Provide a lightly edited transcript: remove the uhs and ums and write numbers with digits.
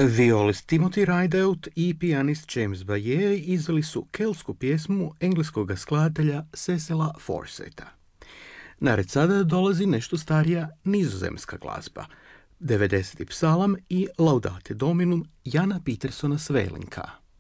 Violist Timothy Rideout i pijanist James Bayer izveli su keltsku pjesmu engleskog skladatelja Cecila Forseta. Na red sada dolazi nešto starija nizozemska glazba, 90. psalam i Laudate Dominum Jana Petersona Swelinka.